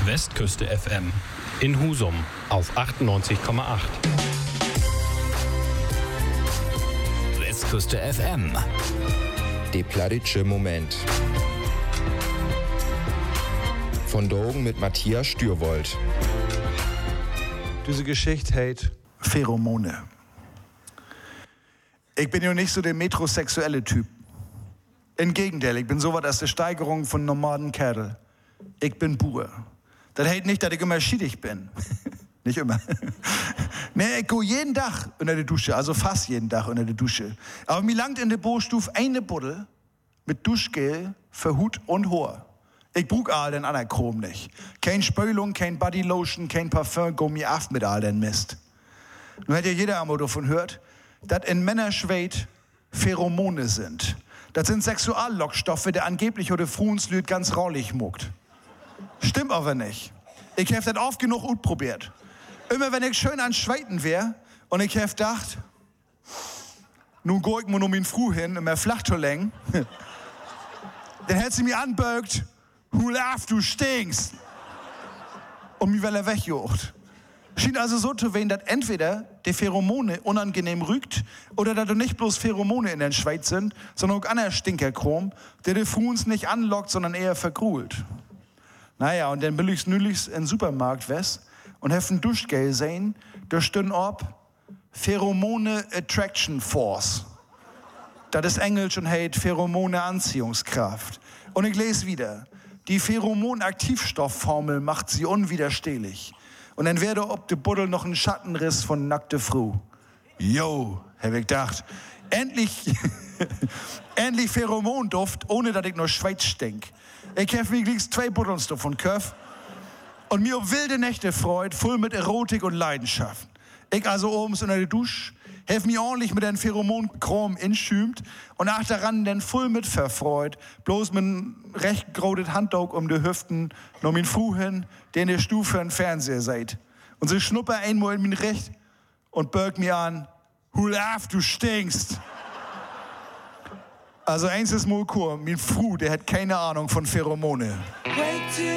Westküste FM in Husum auf 98,8. Westküste FM. Der plattitsche Moment. Von Dogen mit Matthias Stürwold. Diese Geschichte heißt Pheromone. Ich bin ja nicht so der metrosexuelle Typ. Im Gegenteil, ich bin so was als die Steigerung von normalen Kerl. Ich bin Bur. Das heißt nicht, dass ich immer schiedig bin. Nicht immer. Nee, ich gehe jeden Tag unter die Dusche, also fast jeden Tag unter die Dusche. Aber mir langt in der Bohrstuf eine Buddel mit Duschgel für Hut und Haar. Ich brauch all den anderen Chrom nicht. Kein Spülung, kein Bodylotion, kein Parfum, go mir af mit all den Mist. Nun hat ja jeder einmal davon gehört, dass in Männerschweit Pheromone sind. Das sind Sexuallockstoffe, der angeblich oder Fruenslüt ganz raulich muckt. Stimmt aber nicht. Ich hab das oft genug ausprobiert. Immer wenn ich schön an Schweiten wär und ich hab gedacht, nun geh ich mir nur min Fru hin, immer flach zu längen, dann hätt sie mir anbögt, Hulaf, du stinkst. Und mir will er wegjocht. Schien also so zu wehen, dass entweder die Pheromone unangenehm rügt oder dass du nicht bloß Pheromone in den Schweiz sind, sondern auch anderer Stinkerchrom, der die Fruens nicht anlockt, sondern eher vergrult. Naja, und dann billigst nülichst in den Supermarkt west und heffen Duschgel sehen, da stünn ob Pheromone Attraction Force. Das ist Englisch und heißt Pheromone Anziehungskraft. Und ich lese wieder, die Pheromon-Aktivstoffformel macht sie unwiderstehlich. Und dann werde ob de Buddel noch ein Schattenriss von nackte Fru. Jo, hab ich gedacht, endlich Pheromonduft, ohne dass ich nur Schweiz stink. Ich hab mir gleich 2 Buddels davon Köpf und mir auf wilde Nächte freut, voll mit Erotik und Leidenschaft. Ich also oben unter der Dusche, hab mich ordentlich mit den Pheromonchrom inschümt und nach daran dann voll mit verfreut, bloß mit einem recht grodet Handdog um die Hüften, noch min Fru hin, der in der Stufe im Fernseher seid. Und sie schnupper einmal in min Recht und bürgt mir an, Hulaf, du stinkst. Also eins ist mal cool, min Fru, der hat keine Ahnung von Pheromone.